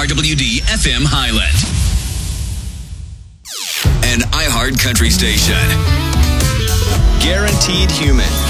KRWD FM Highland. An iHeart Country station. Guaranteed Human.